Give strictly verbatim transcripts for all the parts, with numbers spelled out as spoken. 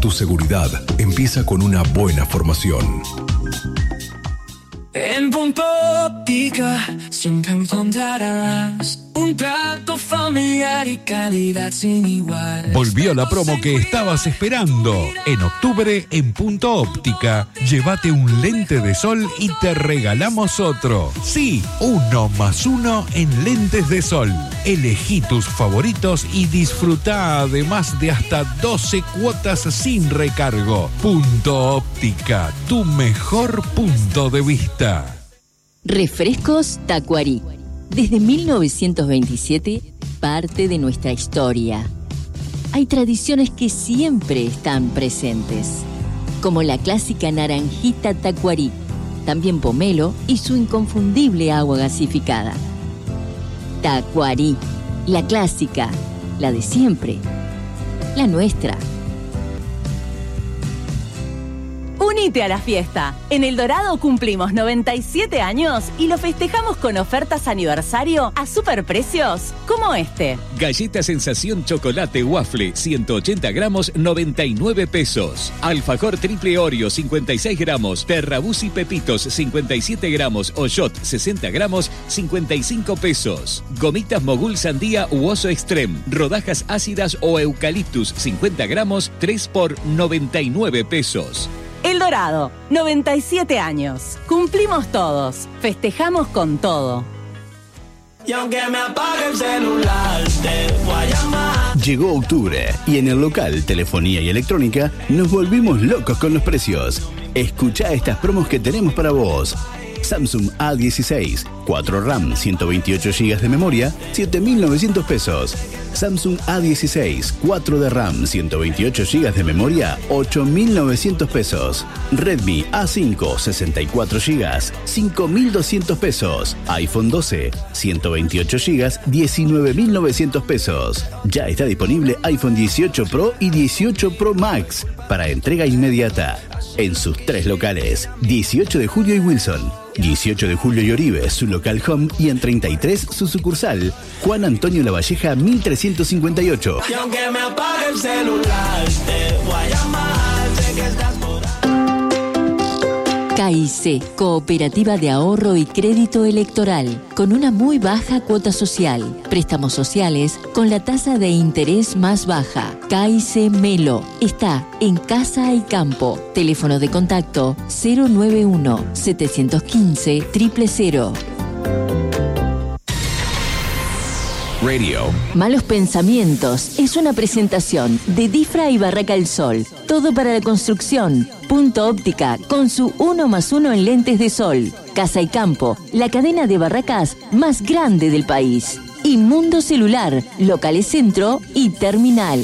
Tu seguridad empieza con una buena formación. En Punto Óptica siempre encontrarás un trato familiar y calidad sin igual. Volvió la promo que estabas esperando. En octubre, en Punto Óptica, llévate un lente de sol y te regalamos otro. Sí, uno más uno en lentes de sol. Elegí tus favoritos y disfruta además de hasta doce cuotas sin recargo. Punto Óptica, tu mejor punto de vista. Refrescos Tacuarí. Desde mil novecientos veintisiete, parte de nuestra historia. Hay tradiciones que siempre están presentes, como la clásica naranjita Tacuarí, también pomelo y su inconfundible agua gasificada. Tacuarí, la clásica, la de siempre, la nuestra. Unite a la fiesta. En El Dorado cumplimos noventa y siete años y lo festejamos con ofertas aniversario a superprecios como este. Galleta Sensación Chocolate Waffle, ciento ochenta gramos, noventa y nueve pesos. Alfajor Triple Oreo, cincuenta y seis gramos. Terrabuzzi Pepitos, cincuenta y siete gramos. O Shot, sesenta gramos, cincuenta y cinco pesos. Gomitas Mogul Sandía u Oso Extreme. Rodajas ácidas o Eucaliptus, cincuenta gramos, tres por noventa y nueve pesos. El Dorado, noventa y siete años. Cumplimos todos. Festejamos con todo. Y aunque me apague el celular, te voy a llamar. Llegó octubre y en el local Telefonía y Electrónica nos volvimos locos con los precios. Escuchá estas promos que tenemos para vos. Samsung A dieciséis, cuatro RAM, ciento veintiocho gigas de memoria, siete mil novecientos pesos. Samsung A dieciséis, cuatro de RAM, ciento veintiocho gigas de memoria, ocho mil novecientos pesos. Redmi A cinco, sesenta y cuatro gigas, cinco mil doscientos pesos. iPhone doce, ciento veintiocho gigas, diecinueve mil novecientos pesos. Ya está disponible iPhone dieciocho Pro y dieciocho Pro Max para entrega inmediata en sus tres locales, dieciocho de julio y Wilson, dieciocho de julio y Oribe, su local home, y en treinta y tres su sucursal, Juan Antonio Lavalleja mil trescientos cincuenta y ocho. Y aunque me apague el celular, te voy a llamar, sé que estás por ahí. K I C, Cooperativa de Ahorro y Crédito Electoral, con una muy baja cuota social. Préstamos sociales con la tasa de interés más baja. K I C Melo está en Casa y Campo. Teléfono de contacto cero nueve uno, setecientos quince, cero cero cero. Radio. Malos Pensamientos es una presentación de Difra y Barraca El Sol. Todo para la construcción. Punto Óptica con su uno más uno en lentes de sol. Casa y Campo, la cadena de barracas más grande del país. Y Mundo Celular, locales centro y terminal.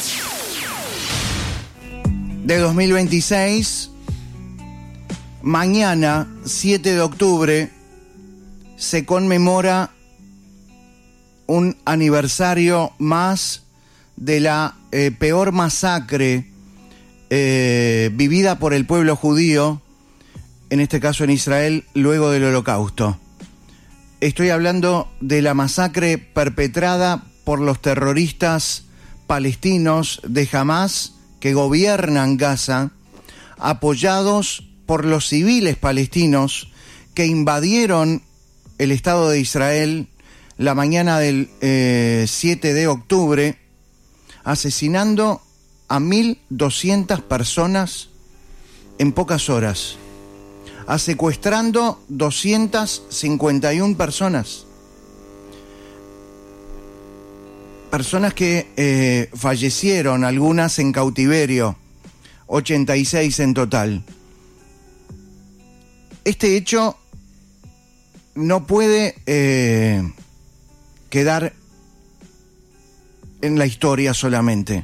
De dos mil veintiséis, mañana, siete de octubre, se conmemora un aniversario más de la eh, peor masacre eh, vivida por el pueblo judío, en este caso en Israel, luego del Holocausto. Estoy hablando de la masacre perpetrada por los terroristas palestinos de Hamás que gobiernan Gaza, apoyados por los civiles palestinos que invadieron el Estado de Israel la mañana del eh, siete de octubre, asesinando a mil doscientas personas en pocas horas, a secuestrando doscientas cincuenta y una personas. Personas que eh, fallecieron, algunas en cautiverio, ochenta y seis en total. Este hecho no puede eh, quedar en la historia solamente.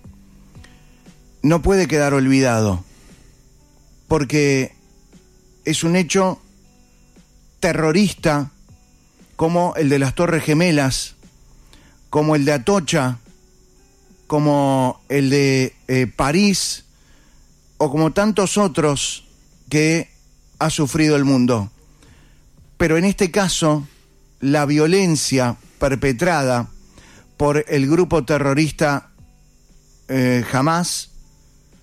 No puede quedar olvidado, porque es un hecho terrorista como el de las Torres Gemelas, como el de Atocha, como el de eh, París, o como tantos otros que ha sufrido el mundo. Pero en este caso, la violencia perpetrada por el grupo terrorista eh, Hamás